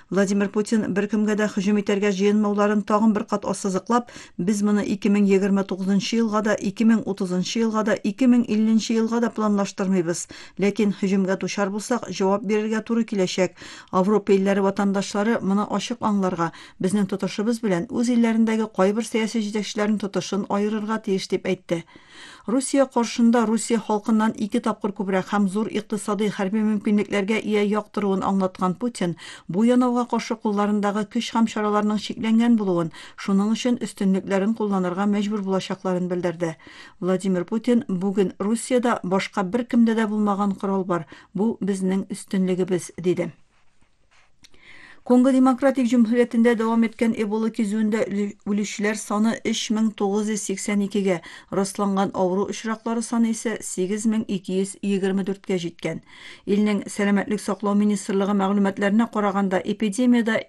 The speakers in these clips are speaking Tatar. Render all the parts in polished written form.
Владимир Путин беркемгә дә һөҗүм итәргә җыенмауларын тагын бер кат ассызыклап, без моны 2029 елга да, 2030 елга да, 2050 елга да планлаштырмыйбыз. Ләкин һөҗүмгә дучар булсак, җавап бирергә туры киләчәк. Авропа илләре ватандашлары моны ачык аңларга, безнең тотышыбыз белән үз илләрендәге кайбер сәяси җитәкчеләрнең тотышын аерырга тиеш дип әйтте. Русия каршында Русия халкыннан 2 тапкыр күбрәк һәм зур икътисади хәрби мөмкинлекләргә ия яктыруын аңлаткан Путин, бу янауга каршы кулларындагы көч һәм чараларның шикләнгән булуын, шуның өчен өстенлекләрен кулланырга мәҗбүр булачакларын белдерде. Владимир Путин бүген Русиядә башка беркемдә дә булмаган корал бар. Бу безнең өстенлегебез, диде. Конго Демократик Җөмһүриятендә дәвам иткән Эбола кизүендә үлүчеләр саны 3982-гә, расланган авыру очраклары саны исә 8224-кә җиткән. Илнең сәламәтлек саклау министрлыгы мәгълүматларына караганда, эпидемиядә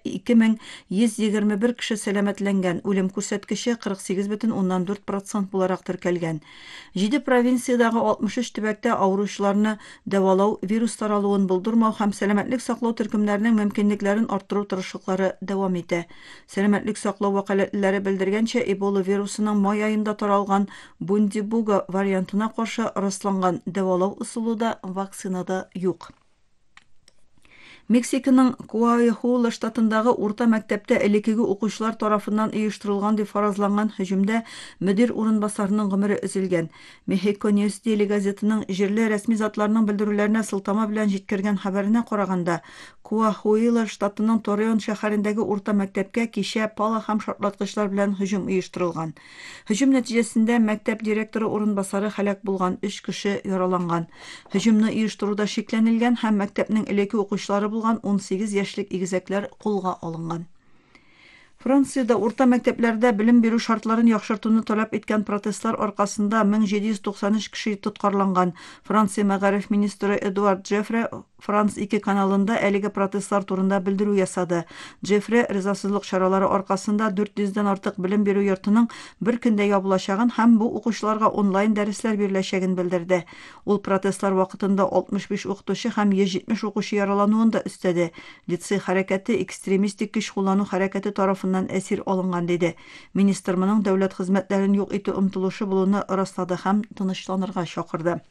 2121 кеше сәламәтләнгән, үлем күрсәткече 48,4% буларак теркәлгән. 7 провинциядагы 63 төбәктә авыручыларны дәвалау, вирус таралуын булдырмау һәм сәламәтлек саклау төркемнәренең мөмкинлекләрен арттыру тырышлыклары дәвам итә. Сәламәтлек саклау вәкаләтләре белдергәнчә, Эбола вирусының май айында таралган Бундибуга вариантына каршы расланган дәвалау ысулы да вакцинада юк. Мексиканың Куайхола штатындагы урта мәктәптә элекеге укучылар тарафыннан оештырылган дип фаразланган һөҗүмдә мөдир урынбасарының гомере өзелгән. Mexico News Daily газетының җирле рәсми затларның белдерүләренә сылтама белән җиткергән хәбәренә караганда, Куайхола штатының Торреон шәһәрендәге урта мәктәпкә кичә пала һәм шартлаткычлар белән һөҗүм оештырылган. Һөҗүм нәтиҗәсендә мәктәп директоры урынбасары һәлак булган, 3 кеше яраланган. Һөҗүмне оештыруда шикләнелгән һәм мәктәпнең элекке укучылары 18 яшьлек игезәкләр кулга алынган. Франциядә урта мәктәпләрдә белем бирү шартларын яхшыртуны таләп иткән протестлар аркасында 1793 кеше тоткарланган. Франция мәгариф министры Эдуард Джефре Франс 2 каналында әлеге протестлар турында белдерү ясады. Джефре ризасызлык чаралары аркасында 400дән артык белем бирү йортының бер көндә ябылачагын һәм бу укучыларга онлайн дәресләр биреләчәген белдерде. Ул протестлар вакытында 65 укытучы һәм 170 укучы яралануын да өстәде. Лицей хәрәкәте экстремистик көч куллану хәрәкәте тарафыннан әсир алынган, диде. Министр моның дәүләт хезмәтләрен юк итү омтылышы булуны раслады һәм тынычланырга чакырды.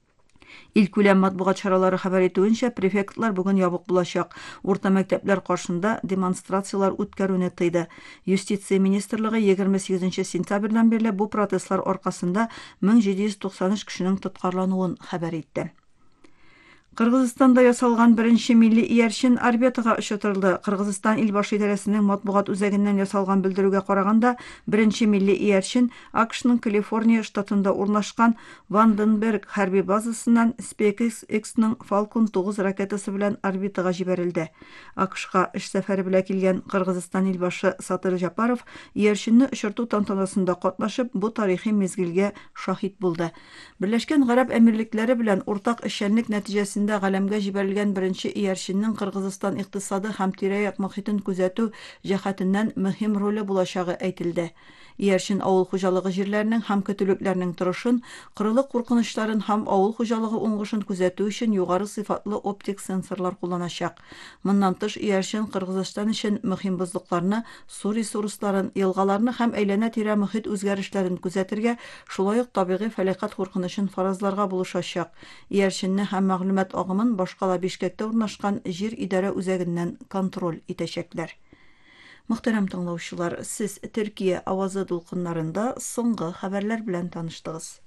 Илкүләм матбугат чаралары хәбәр итүенчә, префектлар бүген ябык булачак. Урта мәктәпләр каршында демонстрациялар үткәрүне тыйды. Юстиция министрлыгы 28 сентябрьдән бирле бу протестлар аркасында 1793 кешенең тоткарлануын хәбәр итте. Кыргызстанда ясалган беренче милли иярчен орбитага очыртылды. Кыргызстан илбашы идарәсенең матбугат үзәгеннән ясалган белдерүгә караганда, беренче милли иярчен АКШның Калифорния штатында урнашкан Ванденберг хәрби базасыннан SpaceX-ның Falcon 9 ракетасы белән орбитага җибәрелде. АКШка эш сәфәре белән килгән Кыргызстан илбашы Сатыр Жапаров иярченне очырту тантанасында катнашып, бу тарихи мизгелгә шаһит булды. Берләшкән Гарәп Әмирлекләре белән уртак эшчәнлек нәтиҗәсендә галәмгә җибәрелгән беренче иярченнең Кыргызстан икътисады һәм тирә-як мохитын күзәтү җәһәтеннән мөһим роле булачагы әйтелде. Иярчен авыл хуҗалыгы җирләренең һәм көтүлекләрнең торышын, кырылык куркынычларын һәм авыл хуҗалыгы уңышын күзәтү өчен югары сыйфатлы оптик сенсорлар кулланачак. Моннан тыш, иярчен Кыргызстан өчен мөһим бозлыкларны, су ресурсларын, елгаларны һәм әйләнә-тирә мохит үзгәрешләрен күзәтергә, шулай ук табигый фәлакәт куркынычын фаразларга булышачак. Иярченне һәм мәгълүмат агымын башкала Бишкәктә урнашкан җир идарә үзәгеннән контроль итәчәкләр. Мөхтәрәм тыңлаучылар, сез Төркия авазы дулкыннарында соңгы хәбәрләр белән таныштыгыз.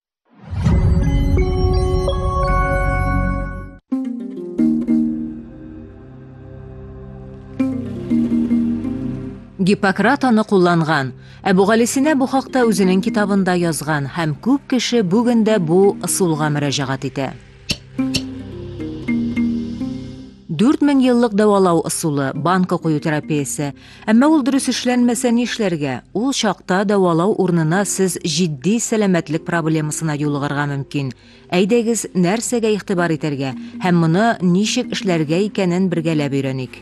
Гиппократ аны кулланган. Әбүгалисина бу хакта үзенең китабында язган һәм күп кеше бүген дә бу ысулга мөрәҗәгать итә. 4000 еллык дәвалау ысулы, банка кую терапиясе. Әмма ул дөрес эшләнмәсә ни эшләргә? Ул чакта дәвалау урынына сез җитди сәламәтлек проблемасына юлыгарга мөмкин. Әйдәгез, нәрсәгә игътибар итәргә һәм моны ничек эшләргә икәнен бергәләп өйрәник.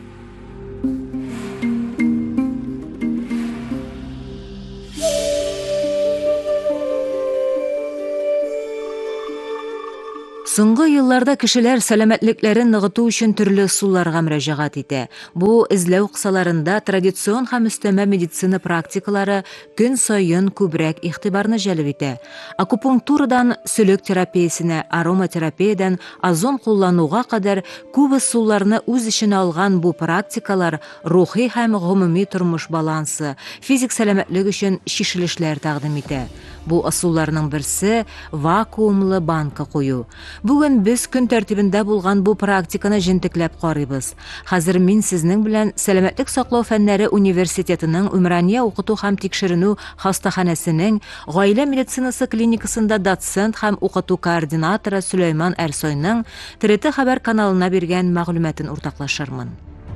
Соңгы елларда кешеләр сәламәтлекләрен ныгыту өчен төрле ысулларга мөрәҗәгать итә. Бу эзләү кысаларында традицион һәм өстәмә медицина практикалары көн сайын күбрәк игътибарны җәлеп итә. Акупунктурадан сөлек терапиясенә, ароматерапиядән озон куллануга кадәр күп ысулларны үз эченә алган бу практикалар рухи һәм гомуми тормыш балансы, физик сәламәтлек өчен чишелешләр тәкъдим итә. Бу ысулларның берсе вакуумлы банка кую. Бүген без көн тәртибендә булган бу практиканы җентекләп карыйбыз. Хәзер мин сезнең белән Сәламәтлек саклау фәннәре университетының Умрания укыту һәм тикшеренү хастаханәсенең гаилә медицинасы клиникасында доцент һәм укыту координаторы Сөләйман Әрсойның ТРТ хәбәр каналына биргән мәгълүматын уртаклашырмын.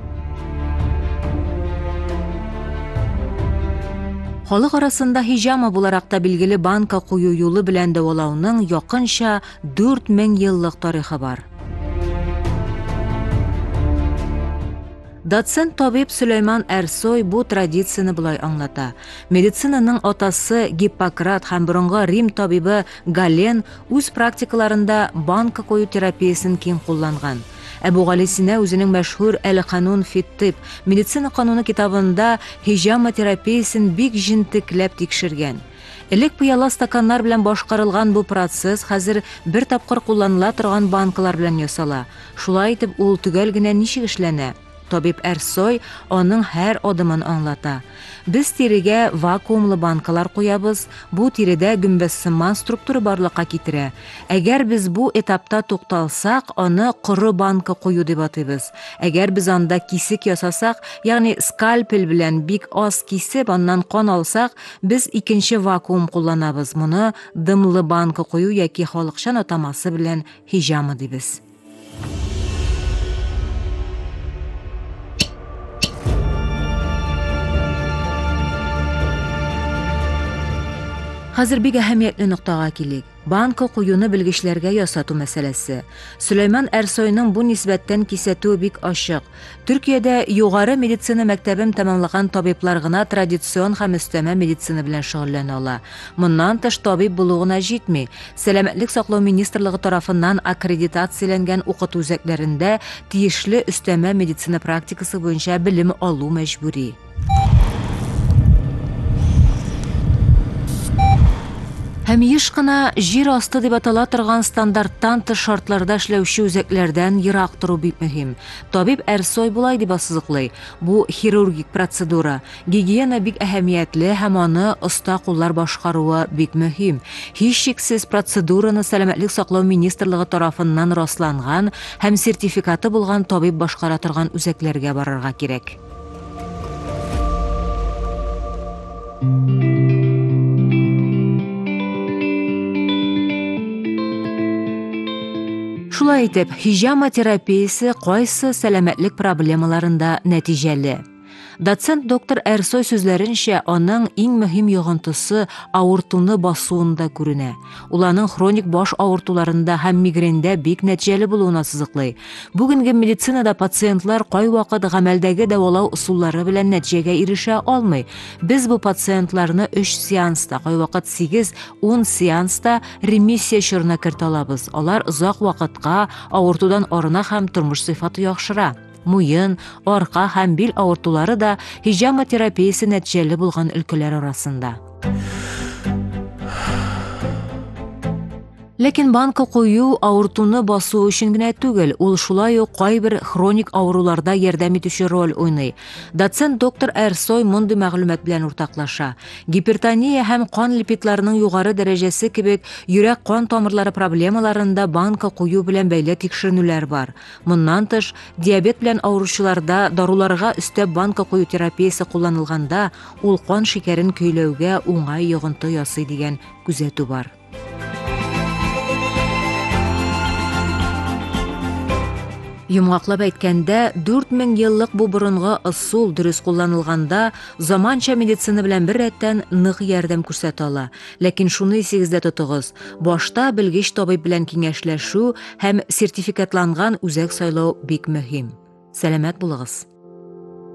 Халык арасында хижама буларак та билгеле банка кую юлы белән дәвалауның якынча 4000 еллык тарихы бар. Доцент табиб Сөләйман Әрсой бу традицияны булай аңлата. Медицинаның атасы Гиппократ һәм борынгы Рим табибы Гален үз практикаларында банка кую терапиясын киң кулланган. Әбу Гали Сина үзенең мәшһүр Әл-Канун фит-тиб медицина кануны китабында хижама терапиясын бик җентекләп тикшергән. Элек пыяла стаканнар белән башкарылган бу процесс хәзер бер тапкыр кулланыла торган банкалар белән ясала. Шулай итеп, ул төгәл генә ничек эшләнә? Табиб Әрсой аның һәр адымын аңлата. Без тирегә вакуумлы банкалар куябыз, бу тиредә гөмбәссыман структура барлыкка китерә. Әгәр без бу этапта тукталсак, аны коры банка кую дип атыйбыз. Әгәр без анда кисек ясасак, ягъни скальпель белән бик аз кисеп, аннан кан алсак, без икенче вакуум кулланабыз. Моны дымлы банка кую яки халыкчан атамасы белән хижама дибез. Хәзер бик әһәмиятле ноктага килик. Банка куюны белгечләргә ясату мәсьәләсе. Сөләйман Әрсойның бу нисбәттән кисәтү бик ачык. Төркиядә югары медицина мәктәбен тәмамлаган табиблар гына традицион һәм өстәмә медицина белән шөгыльләнә ала. Моннан тыш табиб булуына җитми. Сәламәтлек саклау министрлыгы тарафыннан аккредитацияләнгән укыту үзәкләрендә тиешле өстәмә медицина практикасы буенча белем алу мәҗбүри. Һәм еш кына җир асты дип атала торган стандарттан тыш шартларда эшләүче үзәкләрдән ерак тору бик мөһим. Табиб Әрсой булай дип ассызыклый. Бу хирургик процедура. Гигиена бик әһәмиятле һәм аны оста куллар башкаруы бик мөһим. Һичшиксез процедураны Сәламәтлек саклау министрлыгы тарафыннан расланган һәм сертификаты булган табиб башкара торган үзәкләргә барырга кирәк. Шулай итеп, хижама терапиясе кайсы сәламәтлек проблемаларында нәтиҗәле. Доцент доктор Әрсой сүзләренчә, аның иң мөһим йогынтысы авыртуны басуында күренә. Ул аның хроник баш авыртуларында һәм мигрендә бик нәтиҗәле булуына сызыклый. Бүгенге медицинада пациентлар кайвакыт гамәлдәге дәвалау ысуллары белән нәтиҗәгә ирешә алмый. Без бу пациентларны 3 сеанста, кайвакыт 8-10 сеанста ремиссия чорына кертә алабыз. Алар озак вакытка авыртудан арына һәм тормыш сыйфаты яхшыра. Муен, арка һәм бил авыртулары да хижама терапиясе нәтиҗәле булган өлкәләр арасында. Ләкин банка кую авыртуны басу өчен генә түгел, ул шулай ук кайбер хроник авыруларда ярдәм итүче роль уйный. Доцент доктор Әрсой мондый мәгълүмат белән уртаклаша. Гипертония һәм кан липидларының югары дәрәҗәсе кебек йөрәк кан тамырлары проблемаларында банка кую белән бәйле тикшеренүләр бар. Моннан тыш, диабет белән авыручыларда даруларга өстәп банка кую терапиясе кулланылганда, ул кан шикәрен көйләүгә уңай йогынты ясый дигән күзәтү бар. Йомгаклап әйткәндә, 4000 еллык бу борынгы ысул дөрес кулланылганда заманча медицина белән бер рәттән нык ярдәм күрсәтә ала. Ләкин шуны исегездә тотыгыз. Башта белгеч табиб белән киңәшләшү һәм сертификатланган үзәк сайлау бик мөһим. Сәламәт булыгыз.